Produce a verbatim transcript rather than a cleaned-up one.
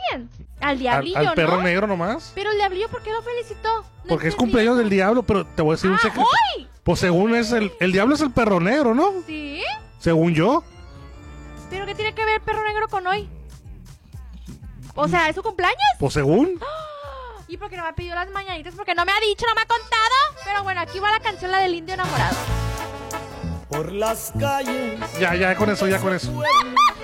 quién? Al diablillo, al, al perro ¿no? negro nomás. Pero el diablillo, ¿por qué lo felicitó? No Porque es entendí cumpleaños eso. del diablo, pero te voy a decir un Ah, secreto. ¿hoy? Pues según es el... El diablo es el perro negro, ¿no? ¿Sí? Según yo. ¿Pero qué tiene que ver el perro negro con hoy? O sea, ¿es su cumpleaños? Pues según. ¿Y por qué no me ha pedido las mañanitas? Porque no me ha dicho, no me ha contado. Pero bueno, aquí va la canción, la del indio enamorado. Por las calles. Ya, ya, con eso, ya con eso. pueblo,